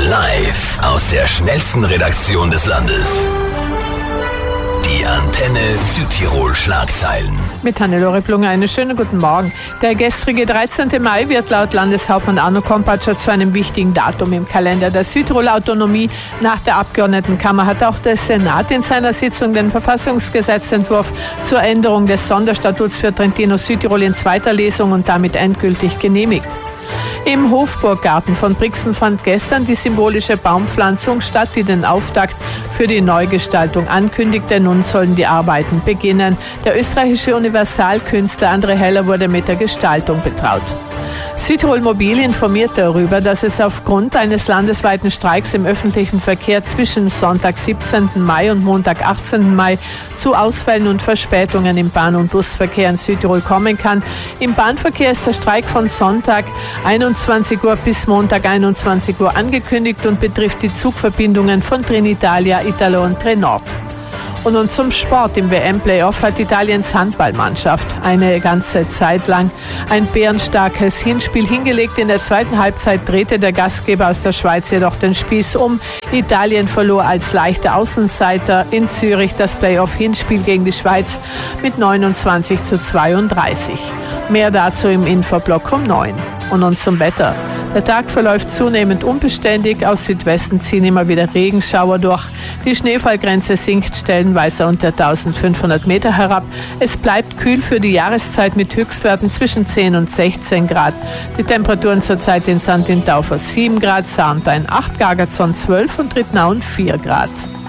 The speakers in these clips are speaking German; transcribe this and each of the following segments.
Live aus der schnellsten Redaktion des Landes. Die Antenne Südtirol Schlagzeilen. Mit Hannelore Plunger einen schönen guten Morgen. Der gestrige 13. Mai wird laut Landeshauptmann Arno Kompatscher zu einem wichtigen Datum im Kalender der Südtiroler Autonomie. Nach der Abgeordnetenkammer hat auch der Senat in seiner Sitzung den Verfassungsgesetzentwurf zur Änderung des Sonderstatuts für Trentino-Südtirol in zweiter Lesung und damit endgültig genehmigt. Im Hofburggarten von Brixen fand gestern die symbolische Baumpflanzung statt, die den Auftakt für die Neugestaltung ankündigte. Nun sollen die Arbeiten beginnen. Der österreichische Universalkünstler André Heller wurde mit der Gestaltung betraut. Südtirol Mobil informiert darüber, dass es aufgrund eines landesweiten Streiks im öffentlichen Verkehr zwischen Sonntag 17. Mai und Montag 18. Mai zu Ausfällen und Verspätungen im Bahn- und Busverkehr in Südtirol kommen kann. Im Bahnverkehr ist der Streik von Sonntag 21 Uhr bis Montag 21 Uhr angekündigt und betrifft die Zugverbindungen von Trenitalia, Italo und Trenord. Und nun zum Sport. Im WM-Playoff hat Italiens Handballmannschaft eine ganze Zeit lang ein bärenstarkes Hinspiel hingelegt. In der zweiten Halbzeit drehte der Gastgeber aus der Schweiz jedoch den Spieß um. Italien verlor als leichter Außenseiter in Zürich das Playoff-Hinspiel gegen die Schweiz mit 29:32. Mehr dazu im Infoblock um 9. Und nun zum Wetter. Der Tag verläuft zunehmend unbeständig. Aus Südwesten ziehen immer wieder Regenschauer durch. Die Schneefallgrenze sinkt stellenweise unter 1500 Meter herab. Es bleibt kühl für die Jahreszeit mit Höchstwerten zwischen 10 und 16 Grad. Die Temperaturen zurzeit in St. Taufer 7 Grad, Sarntein 8, Gargazon 12 und Rittnauen 4 Grad.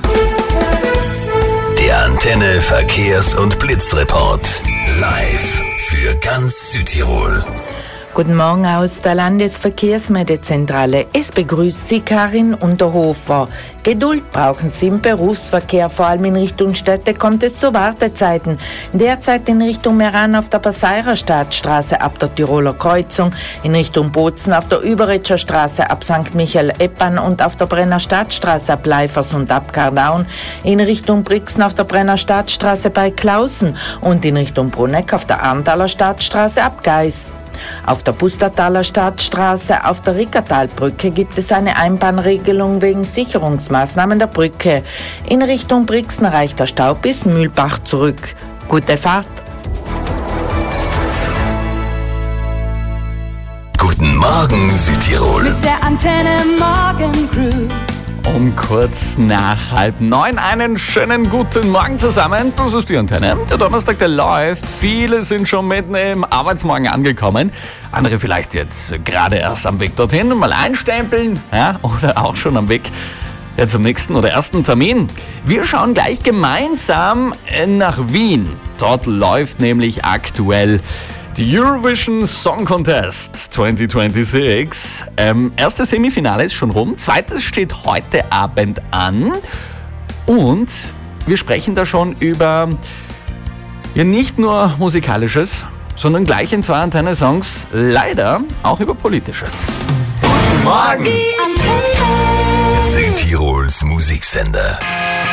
Der Antenne Verkehrs- und Blitzreport. Live für ganz Südtirol. Guten Morgen aus der Landesverkehrsmeldezentrale. Es begrüßt Sie Karin Unterhofer. Geduld brauchen Sie im Berufsverkehr. Vor allem in Richtung Städte kommt es zu Wartezeiten. Derzeit in Richtung Meran auf der Passeirer Staatsstraße ab der Tiroler Kreuzung, in Richtung Bozen auf der Überretscher Straße ab St. Michael-Eppan und auf der Brenner Stadtstraße ab Leifers und ab Kardaun, in Richtung Brixen auf der Brenner Stadtstraße bei Klausen und in Richtung Bruneck auf der Arntaler Stadtstraße ab Geis. Auf der Pustertaler Stadtstraße auf der Rickertalbrücke gibt es eine Einbahnregelung wegen Sicherungsmaßnahmen der Brücke. In Richtung Brixen reicht der Stau bis Mühlbach zurück. Gute Fahrt! Guten Morgen Südtirol. Mit der Antenne Morgencrew. Um kurz nach 8:30 einen schönen guten Morgen zusammen. Das ist die Antenne. Der Donnerstag, der läuft. Viele sind schon mitten im Arbeitsmorgen angekommen. Andere vielleicht jetzt gerade erst am Weg dorthin. Mal einstempeln, ja, oder auch schon am Weg zum nächsten oder ersten Termin. Wir schauen gleich gemeinsam nach Wien. Dort läuft nämlich aktuell die Eurovision Song Contest 2026. Erstes Semifinale ist schon rum. Zweites steht heute Abend an. Und wir sprechen da schon über nicht nur Musikalisches, sondern gleich in 2 Antenne-Songs leider auch über Politisches. Guten Morgen! Die Antenne. Südtirols Musiksender.